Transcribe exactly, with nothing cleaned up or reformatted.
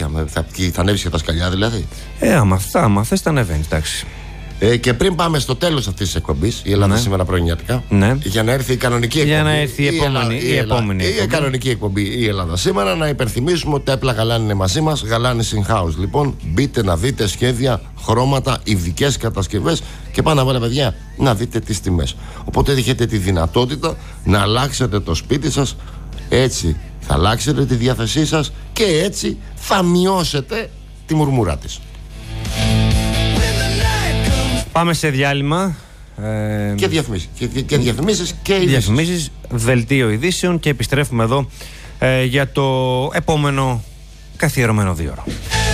ανεβήκαμε. Θα, θα ανέβεις και τα σκαλιά δηλαδή. Ε, άμα, θα, άμα θες τα ανεβαίνεις, εντάξει. Ε, και πριν πάμε στο τέλος αυτής της εκπομπής, η Ελλάδα ναι. σήμερα πρωινιάτικα, ναι. για να έρθει η κανονική εκπομπή. Για να έρθει η επόμενη. Η, η, επόμενη η, η κανονική εκπομπή η Ελλάδα σήμερα, να υπενθυμίσουμε ότι τα έπλα γαλάνη είναι μαζί μας. Γαλάνη in house. Λοιπόν, μπείτε να δείτε σχέδια, χρώματα, ειδικές κατασκευές και πάνω απ' όλα, παιδιά, να δείτε τις τιμές. Οπότε έχετε τη δυνατότητα να αλλάξετε το σπίτι σας. Έτσι θα αλλάξετε τη διάθεσή σας και έτσι θα μειώσετε τη μουρμουρά της. Πάμε σε διάλειμμα. Ε, και διαφημίσεις. Και, και, και διαφημίσεις και ειδήσεις. Διαφημίσεις, δελτίο ειδήσεων και επιστρέφουμε εδώ ε, για το επόμενο καθιερωμένο δύο ώρο.